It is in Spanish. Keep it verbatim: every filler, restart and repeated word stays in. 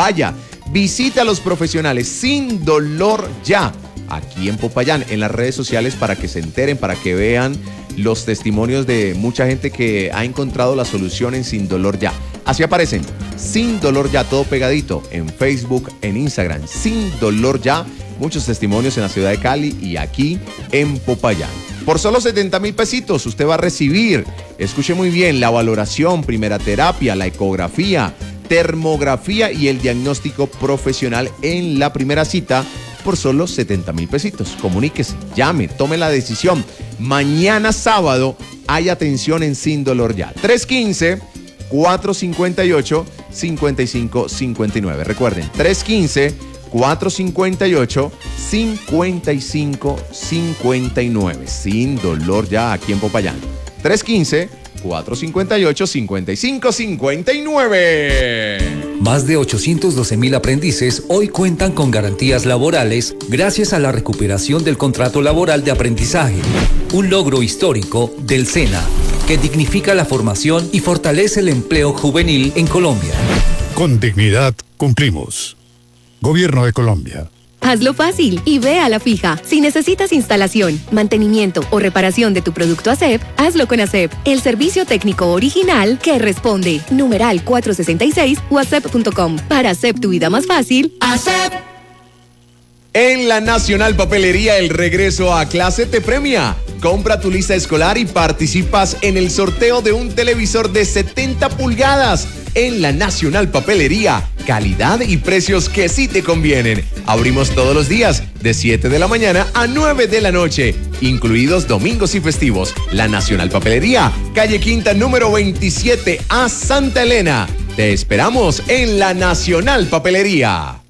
Vaya, visita a los profesionales sin dolor ya, aquí en Popayán, en las redes sociales para que se enteren, para que vean los testimonios de mucha gente que ha encontrado la solución en Sin Dolor Ya. Así aparecen, Sin Dolor Ya, todo pegadito, en Facebook, en Instagram, Sin Dolor Ya, muchos testimonios en la ciudad de Cali y aquí en Popayán. Por solo setenta mil pesitos usted va a recibir, escuche muy bien, la valoración, primera terapia, la ecografía, termografía y el diagnóstico profesional en la primera cita por solo setenta mil pesitos. Comuníquese, llame, tome la decisión. Mañana sábado hay atención en Sin Dolor Ya. tres uno cinco, cuatro cinco ocho, cinco cinco cinco nueve. Recuerden, tres uno cinco, cuatro cinco ocho, cinco cinco cinco nueve. Sin Dolor Ya, aquí en Popayán. tres uno cinco, cuatro cinco ocho, cinco cinco cinco nueve. Más de ochocientos doce mil aprendices hoy cuentan con garantías laborales gracias a la recuperación del contrato laboral de aprendizaje, un logro histórico del SENA que dignifica la formación y fortalece el empleo juvenil en Colombia. Con dignidad cumplimos. Gobierno de Colombia. Hazlo fácil y ve a la fija. Si necesitas instalación, mantenimiento o reparación de tu producto ASEP, hazlo con ASEP, el servicio técnico original que responde. Numeral cuatrocientos sesenta y seis o asep punto com. Para ASEP tu vida más fácil, ASEP. En la Nacional Papelería, el regreso a clase te premia. Compra tu lista escolar y participas en el sorteo de un televisor de setenta pulgadas. En la Nacional Papelería, calidad y precios que sí te convienen. Abrimos todos los días de siete de la mañana a nueve de la noche, incluidos domingos y festivos. La Nacional Papelería, calle Quinta número veintisiete a Santa Elena. Te esperamos en la Nacional Papelería.